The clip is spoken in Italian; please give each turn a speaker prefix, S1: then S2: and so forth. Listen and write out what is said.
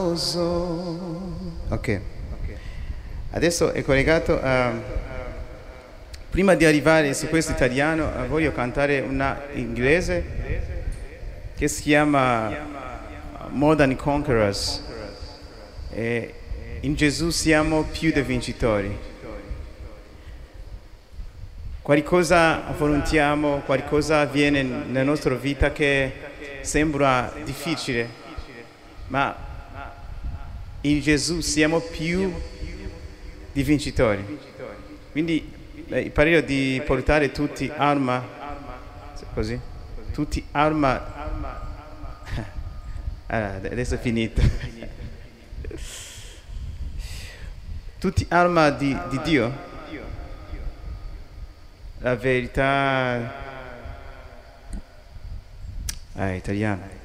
S1: sposo. Ok. Adesso è collegato a... Prima di arrivare su questo italiano, voglio cantare una inglese che si chiama More Than Conquerors. E in Gesù siamo più dei vincitori. Qualcosa affrontiamo, qualcosa avviene nella nostra vita che sembra difficile, ma in Gesù siamo più di vincitori. Quindi il parere di portare tutti arma, così, tutti arma, adesso è finito, tutti arma di Dio, la verità, italiano.